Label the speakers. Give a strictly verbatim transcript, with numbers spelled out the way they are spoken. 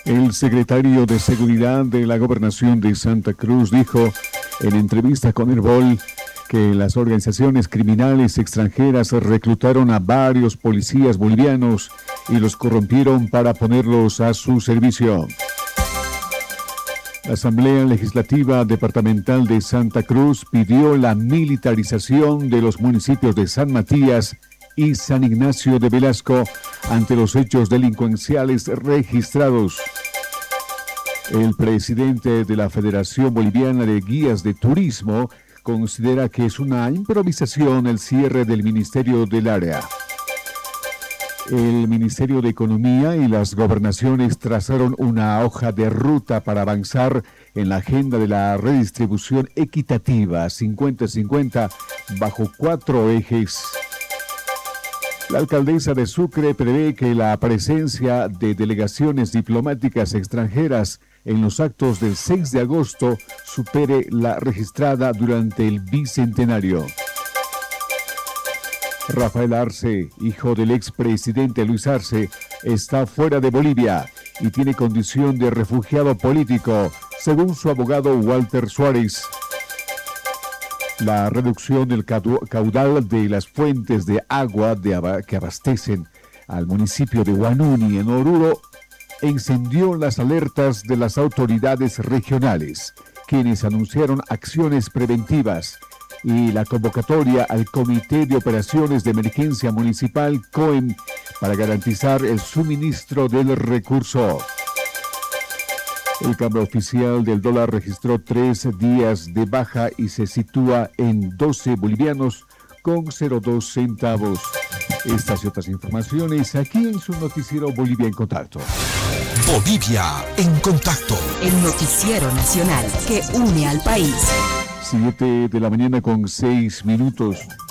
Speaker 1: El secretario de Seguridad de la Gobernación de Santa Cruz dijo en entrevista con Herbol que las organizaciones criminales extranjeras reclutaron a varios policías bolivianos y los corrompieron para ponerlos a su servicio. La Asamblea Legislativa Departamental de Santa Cruz pidió la militarización de los municipios de San Matías y San Ignacio de Velasco ante los hechos delincuenciales registrados. El presidente de la Federación Boliviana de Guías de Turismo considera que es una improvisación el cierre del Ministerio del Área. El Ministerio de Economía y las gobernaciones trazaron una hoja de ruta para avanzar en la agenda de la redistribución equitativa cincuenta cincuenta bajo cuatro ejes. La alcaldesa de Sucre prevé que la presencia de delegaciones diplomáticas extranjeras en los actos del seis de agosto supere la registrada durante el bicentenario. Rafael Arce, hijo del expresidente Luis Arce, está fuera de Bolivia y tiene condición de refugiado político, según su abogado Walter Suárez. La reducción del caudal de las fuentes de agua de aba- que abastecen al municipio de Huanuni, en Oruro, encendió las alertas de las autoridades regionales, quienes anunciaron acciones preventivas y la convocatoria al Comité de Operaciones de Emergencia Municipal COEM para garantizar el suministro del recurso. El cambio oficial del dólar registró tres días de baja y se sitúa en doce bolivianos con cero dos centavos. Estas y otras informaciones aquí en su noticiero Bolivia en Contacto.
Speaker 2: Bolivia en Contacto.
Speaker 3: El noticiero nacional que une al país.
Speaker 1: Siete de la mañana con seis minutos.